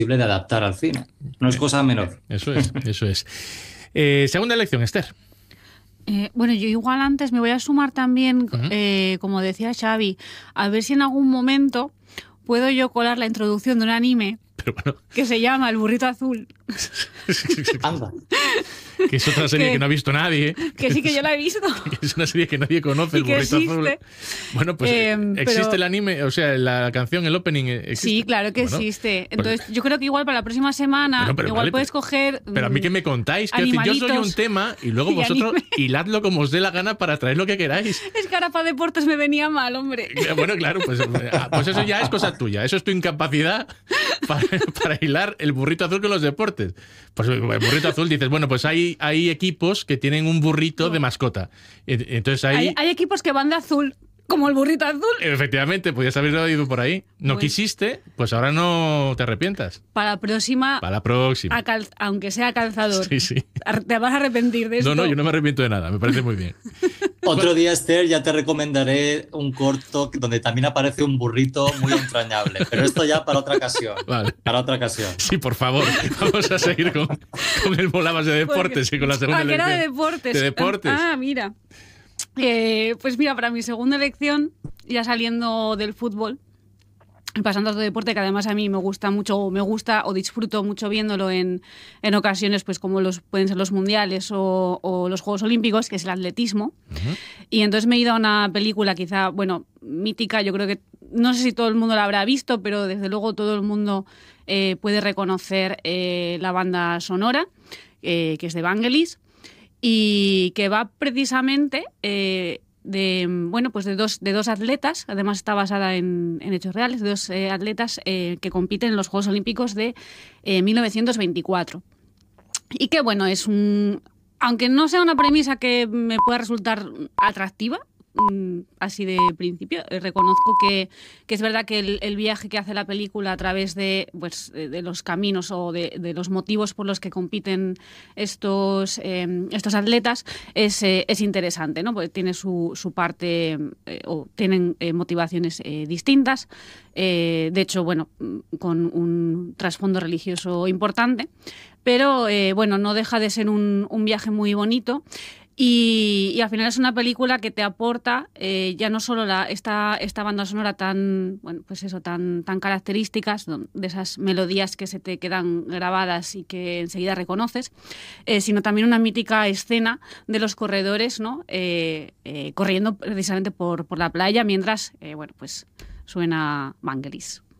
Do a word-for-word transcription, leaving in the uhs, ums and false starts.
de adaptar al cine. No es cosa menor. Eso es, eso es. Eh, segunda elección, Esther. Eh, bueno, yo igual antes me voy a sumar también, uh-huh. eh, como decía Xavi, a ver si en algún momento puedo yo colar la introducción de un anime Pero bueno. que se llama El burrito azul. Anda. Que es otra serie que, que no ha visto nadie. Que sí que yo la he visto. Que es una serie que nadie conoce, El burrito existe. azul. Bueno, pues eh, existe pero... el anime, o sea, la canción, el opening existe. Sí, claro que bueno, existe. Entonces, pues... yo creo que igual para la próxima semana, bueno, igual vale, puedes pero, coger. Pero a mí que me contáis, que decir, yo soy un tema y luego vosotros y hiladlo como os dé la gana para traer lo que queráis. Es que ahora para deportes me venía mal, hombre. Bueno, claro, pues, pues eso ya es cosa tuya. Eso es tu incapacidad para, para hilar el burrito azul con los deportes. Pues el burrito azul dices, bueno, pues hay, hay equipos que tienen un burrito de mascota. Entonces ahí... hay, hay equipos que van de azul, como el burrito azul. Efectivamente, podías haberlo ido por ahí. No pues, quisiste, pues ahora no te arrepientas. Para la próxima... Para la próxima. Cal, aunque sea calzador. Sí, sí. Te vas a arrepentir de esto. No, no, yo no me arrepiento de nada. Me parece muy bien. Otro día, Esther, ya te recomendaré un corto donde también aparece un burrito muy entrañable. Pero esto ya para otra ocasión. Vale. Para otra ocasión. Sí, por favor. Vamos a seguir con, con el Molabas de deportes Porque, y con la segunda ah, elección. Era de deportes. De deportes. Ah, mira. Eh, pues mira, para mi segunda elección, ya saliendo del fútbol, pasando a otro deporte que además a mí me gusta mucho, o me gusta o disfruto mucho viéndolo en, en ocasiones, pues como los pueden ser los mundiales o, o los Juegos Olímpicos, que es el atletismo. Uh-huh. Y entonces me he ido a una película quizá, bueno, mítica, yo creo que, no sé si todo el mundo la habrá visto, pero desde luego todo el mundo eh, puede reconocer eh, la banda sonora, eh, que es de Vangelis, y que va precisamente... Eh, de bueno pues de dos de dos atletas, además está basada en, en hechos reales, de dos eh, atletas eh, que compiten en los Juegos Olímpicos de eh, mil novecientos veinticuatro. Y que bueno, es un, aunque no sea una premisa que me pueda resultar atractiva, así de principio, reconozco que, que es verdad que el, el viaje que hace la película a través de, pues, de los caminos o de, de los motivos por los que compiten estos, eh, estos atletas es, eh, es interesante, ¿no? Porque tiene su, su parte eh, o tienen eh, motivaciones eh, distintas, eh, de hecho, bueno, con un trasfondo religioso importante, pero eh, bueno, no deja de ser un, un viaje muy bonito. Y, y al final es una película que te aporta eh, ya no solo la, esta, esta banda sonora tan, bueno, pues eso, tan, tan características, de esas melodías que se te quedan grabadas y que enseguida reconoces, eh, sino también una mítica escena de los corredores, ¿no? Eh, eh, corriendo precisamente por, por la playa mientras, eh, bueno, pues suena Vangelis.